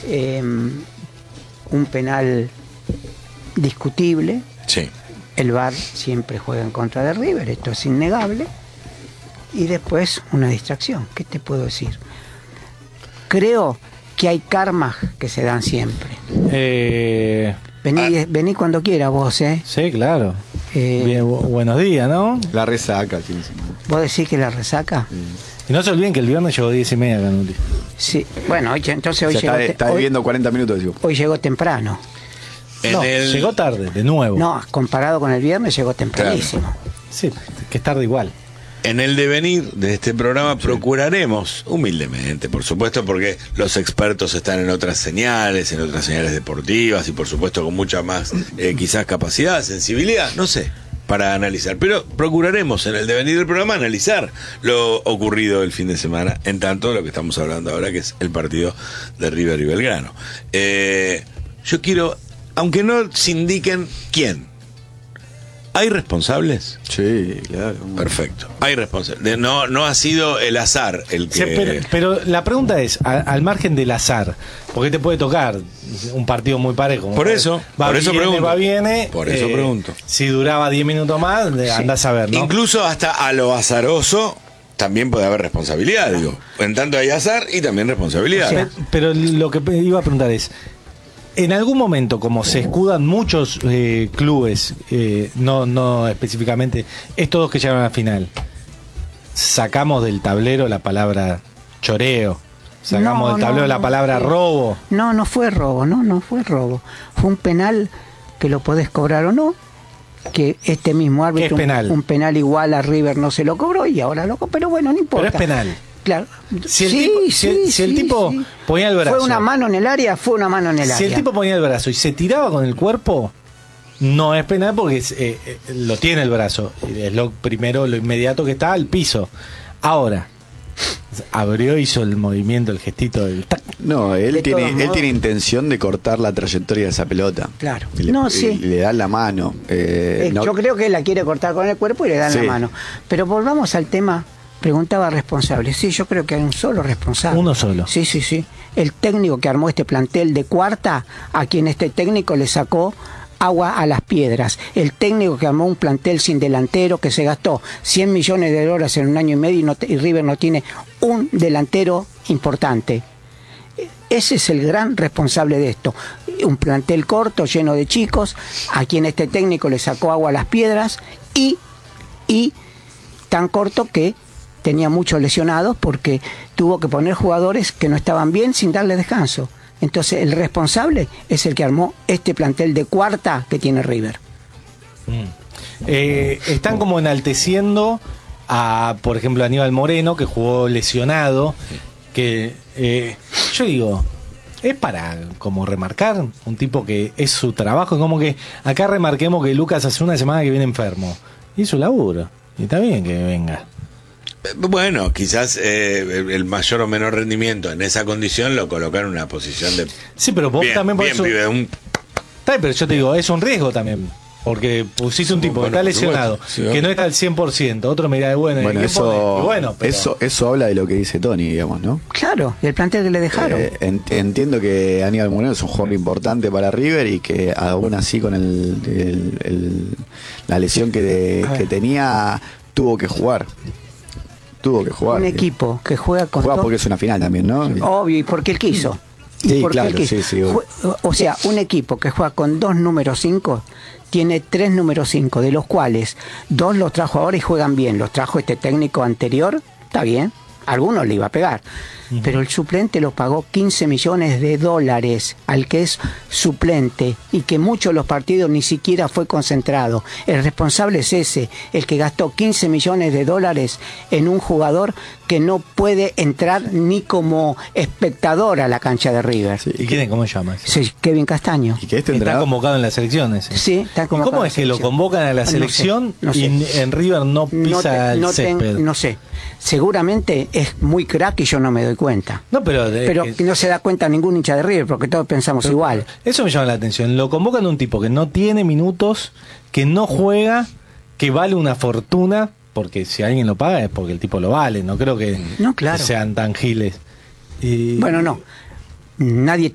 un penal discutible. Sí. El VAR siempre juega en contra de River, esto es innegable. Y después una distracción. ¿Qué te puedo decir? Creo que hay karmas que se dan siempre. Vení cuando quiera vos, ¿eh? Sí, claro. Bien, buenos días, ¿no? La resaca. ¿Vos decís que la resaca? Y no se olviden que el viernes llegó 10:30, Canuti. Sí, bueno, entonces hoy o sea, llegó... está viviendo 40 minutos, digo. Hoy llegó temprano. No, llegó tarde, de nuevo. No, comparado con el viernes llegó tempranísimo. Claro. Sí, que es tarde igual. En el devenir de este programa procuraremos, humildemente, por supuesto, porque los expertos están en otras señales deportivas y por supuesto con mucha más quizás capacidad, sensibilidad, no sé, para analizar. Pero procuraremos en el devenir del programa analizar lo ocurrido el fin de semana, en tanto lo que estamos hablando ahora, que es el partido de River y Belgrano. Yo quiero, aunque no se indiquen quién, ¿hay responsables? Sí, claro. Perfecto. Hay responsables. No ha sido el azar el que... Sí, pero la pregunta es, al margen del azar, porque te puede tocar un partido muy parejo. Por eso viene. Por eso pregunto. Si duraba 10 minutos más, andás a ver, ¿no? Incluso hasta a lo azaroso también puede haber responsabilidad, digo. En tanto hay azar y también responsabilidad. O sea, pero lo que iba a preguntar es, en algún momento, como se escudan muchos clubes, no específicamente, estos dos que llegaron a la final, sacamos del tablero la palabra choreo, sacamos del tablero la palabra robo. No fue robo, no fue robo. Fue un penal que lo podés cobrar o no, que este mismo árbitro, un penal igual a River no se lo cobró y ahora lo cobró, pero bueno, no importa. Pero es penal. Claro. Si el tipo ponía el brazo. Fue una mano en el área, Si el tipo ponía el brazo y se tiraba con el cuerpo, no es penal porque lo tiene el brazo. Es lo primero, lo inmediato que está al piso. Ahora, abrió, hizo el movimiento, el gestito del tac. No, él tiene intención de cortar la trayectoria de esa pelota. Claro. Y le dan la mano. Yo creo que él la quiere cortar con el cuerpo y le dan la mano. Pero volvamos al tema. Preguntaba responsable. Sí, yo creo que hay un solo responsable. Uno solo. Sí. El técnico que armó este plantel de cuarta, a quien este técnico le sacó agua a las piedras. El técnico que armó un plantel sin delantero, que se gastó 100 millones de dólares en un año y medio y River no tiene un delantero importante. Ese es el gran responsable de esto. Un plantel corto, lleno de chicos, a quien este técnico le sacó agua a las piedras y tan corto que tenía muchos lesionados porque tuvo que poner jugadores que no estaban bien sin darle descanso. Entonces el responsable es el que armó este plantel de cuarta que tiene River. Están como enalteciendo a, por ejemplo, Aníbal Moreno, que jugó lesionado, que yo digo, es para como remarcar un tipo que es su trabajo, como que acá remarquemos que Lucas hace una semana que viene enfermo y es su laburo, y está bien que venga. Bueno, quizás el mayor o menor rendimiento en esa condición lo coloca en una posición de... Sí, pero vos también por eso... Pero yo te digo, es un riesgo también. Porque pusiste un tipo que está lesionado, que no está al 100%, otro me dirá, bueno, eso habla de lo que dice Tony, digamos, ¿no? Claro, el plantel que le dejaron. Entiendo que Aníbal Moreno es un jugador importante para River y que aún así con la lesión que tenía, tuvo que jugar. Un equipo que juega con porque es una final también, ¿no? Obvio, y porque él quiso. Sí, claro, sí. O sea, un equipo que juega con 2 números 5 tiene 3 números 5, de los cuales 2 los trajo ahora y juegan bien. Los trajo este técnico anterior, está bien, algunos le iba a pegar. Pero el suplente lo pagó 15 millones de dólares al que es suplente y que muchos de los partidos ni siquiera fue concentrado. El responsable es ese, el que gastó 15 millones de dólares en un jugador que no puede entrar ni como espectador a la cancha de River. Sí. ¿Y cómo se llama? Sí, Kevin Castaño. ¿Y que está convocado en las selecciones? Sí, está convocado. ¿Y cómo es que lo convocan a la selección no sé. Y en River no pisa el césped? No sé. Seguramente es muy crack y yo no me doy cuenta. No, pero no se da cuenta ningún hincha de River porque todos pensamos igual. Eso me llama la atención. Lo convocan a un tipo que no tiene minutos, que no juega, que vale una fortuna, porque si alguien lo paga es porque el tipo lo vale. No creo que sean tan giles. Bueno, no. Nadie